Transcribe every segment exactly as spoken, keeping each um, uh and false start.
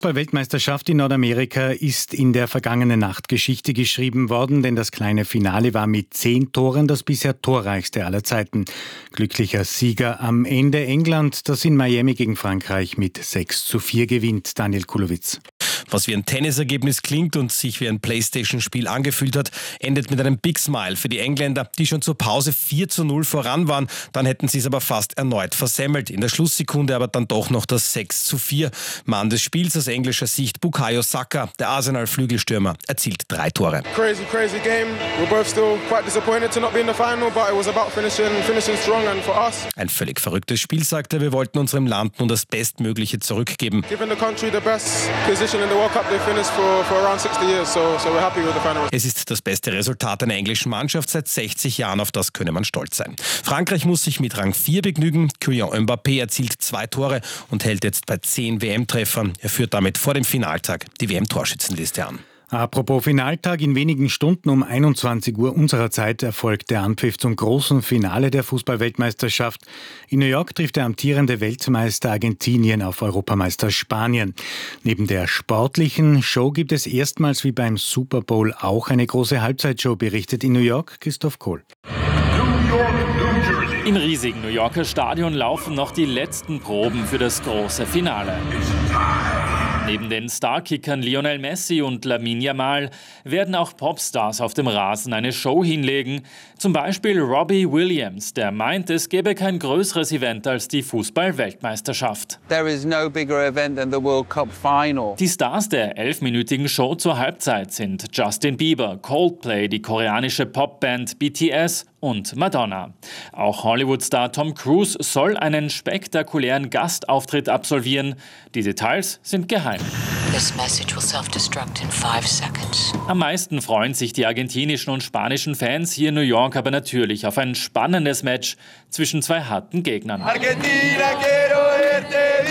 Fußball-Weltmeisterschaft in Nordamerika ist in der vergangenen Nacht Geschichte geschrieben worden, denn das kleine Finale war mit zehn Toren das bisher torreichste aller Zeiten. Glücklicher Sieger am Ende England, das in Miami gegen Frankreich mit sechs zu vier gewinnt. Daniel Kulowitz. Was wie ein Tennisergebnis klingt und sich wie ein Playstation-Spiel angefühlt hat, endet mit einem Big Smile für die Engländer, die schon zur Pause vier zu null voran waren. Dann hätten sie es aber fast erneut versemmelt. In der Schlusssekunde aber dann doch noch das sechs zu vier. Mann des Spiels aus englischer Sicht Bukayo Saka, der Arsenal-Flügelstürmer, erzielt drei Tore. Crazy, crazy game. We're both still quite disappointed to not be in the final, but it was about finishing, finishing strong and for us. Ein völlig verrücktes Spiel, sagt er. Wir wollten unserem Land nun das Bestmögliche zurückgeben. Giving the country the best position in the World Cup they finished for, for around sixty years, so, so we're happy with the final. Es ist das beste Resultat einer englischen Mannschaft seit sechzig Jahren, auf das könne man stolz sein. Frankreich muss sich mit Rang vier begnügen. Kylian Mbappé erzielt zwei Tore und hält jetzt bei zehn W M-Treffern. Er führt damit vor dem Finaltag die W M-Torschützenliste an. Apropos Finaltag, in wenigen Stunden um einundzwanzig Uhr unserer Zeit erfolgt der Anpfiff zum großen Finale der Fußball-Weltmeisterschaft. In New York trifft der amtierende Weltmeister Argentinien auf Europameister Spanien. Neben der sportlichen Show gibt es erstmals wie beim Super Bowl auch eine große Halbzeitshow, berichtet in New York Christoph Kohl. Im riesigen New Yorker Stadion laufen noch die letzten Proben für das große Finale. Neben den Starkickern Lionel Messi und Lamine Yamal werden auch Popstars auf dem Rasen eine Show hinlegen. Zum Beispiel Robbie Williams, der meint, es gäbe kein größeres Event als die Fußball-Weltmeisterschaft. There is no bigger event than the World Cup final. Die Stars der elfminütigen Show zur Halbzeit sind Justin Bieber, Coldplay, die koreanische Popband B T S und Madonna. Auch Hollywood-Star Tom Cruise soll einen spektakulären Gastauftritt absolvieren. Die Details sind geheim. This message will self-destruct in five seconds. Am meisten freuen sich die argentinischen und spanischen Fans hier in New York aber natürlich auf ein spannendes Match zwischen zwei harten Gegnern. Argentina, quiero verte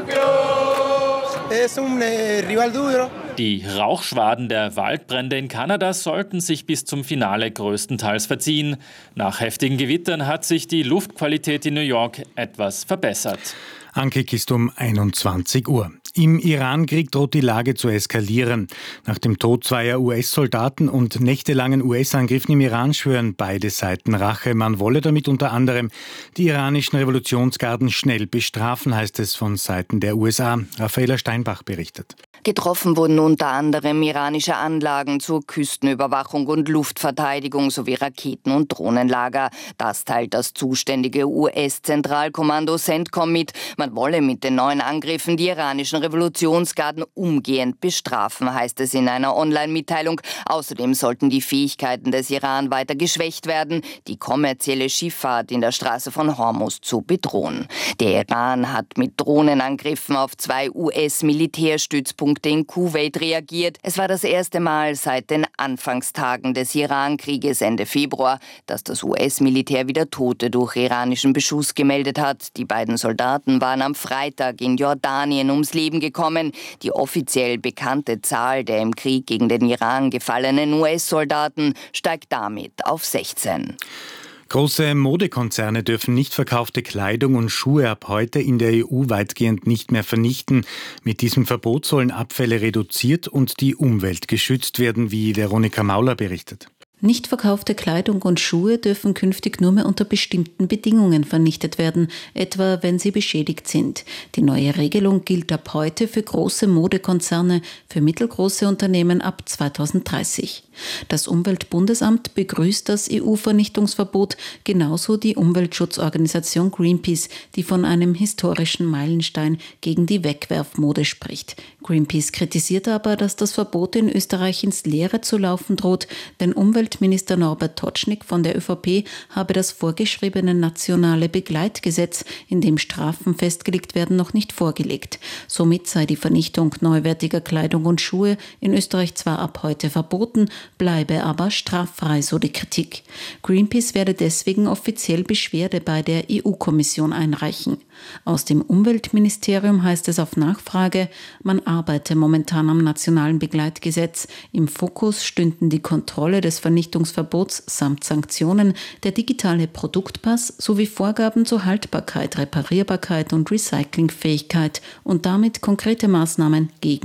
bicampeón. Es un rival duro. Die Rauchschwaden der Waldbrände in Kanada sollten sich bis zum Finale größtenteils verziehen. Nach heftigen Gewittern hat sich die Luftqualität in New York etwas verbessert. Ankick ist um einundzwanzig Uhr. Im Iran-Krieg droht die Lage zu eskalieren. Nach dem Tod zweier U S-Soldaten und nächtelangen U S-Angriffen im Iran schwören beide Seiten Rache. Man wolle damit unter anderem die iranischen Revolutionsgarden schnell bestrafen, heißt es von Seiten der U S A. Raffaela Steinbach berichtet. Getroffen wurden unter anderem iranische Anlagen zur Küstenüberwachung und Luftverteidigung sowie Raketen- und Drohnenlager. Das teilt das zuständige U S-Zentralkommando CENTCOM mit. Man wolle mit den neuen Angriffen die iranischen Revolutionsgarden umgehend bestrafen, heißt es in einer Online-Mitteilung. Außerdem sollten die Fähigkeiten des Iran weiter geschwächt werden, die kommerzielle Schifffahrt in der Straße von Hormuz zu bedrohen. Der Iran hat mit Drohnenangriffen auf zwei U S-Militärstützpunkte in Kuwait reagiert. Es war das erste Mal seit den Anfangstagen des Iran-Krieges Ende Februar, dass das U S-Militär wieder Tote durch iranischen Beschuss gemeldet hat. Die beiden Soldaten waren am Freitag in Jordanien ums Leben gekommen. Die offiziell bekannte Zahl der im Krieg gegen den Iran gefallenen U S-Soldaten steigt damit auf sechzehn. Große Modekonzerne dürfen nicht verkaufte Kleidung und Schuhe ab heute in der E U weitgehend nicht mehr vernichten. Mit diesem Verbot sollen Abfälle reduziert und die Umwelt geschützt werden, wie Veronika Mauler berichtet. Nicht verkaufte Kleidung und Schuhe dürfen künftig nur mehr unter bestimmten Bedingungen vernichtet werden, etwa wenn sie beschädigt sind. Die neue Regelung gilt ab heute für große Modekonzerne, für mittelgroße Unternehmen ab zweitausenddreißig. Das Umweltbundesamt begrüßt das E U-Vernichtungsverbot, genauso die Umweltschutzorganisation Greenpeace, die von einem historischen Meilenstein gegen die Wegwerfmode spricht. Greenpeace kritisiert aber, dass das Verbot in Österreich ins Leere zu laufen droht, denn Umweltminister Norbert Totschnig von der ÖVP habe das vorgeschriebene nationale Begleitgesetz, in dem Strafen festgelegt werden, noch nicht vorgelegt. Somit sei die Vernichtung neuwertiger Kleidung und Schuhe in Österreich zwar ab heute verboten, bleibe aber straffrei, so die Kritik. Greenpeace werde deswegen offiziell Beschwerde bei der E U-Kommission einreichen. Aus dem Umweltministerium heißt es auf Nachfrage, man arbeite momentan am nationalen Begleitgesetz. Im Fokus stünden die Kontrolle des Vernichtungsverbots samt Sanktionen, der digitale Produktpass sowie Vorgaben zur Haltbarkeit, Reparierbarkeit und Recyclingfähigkeit und damit konkrete Maßnahmen gegen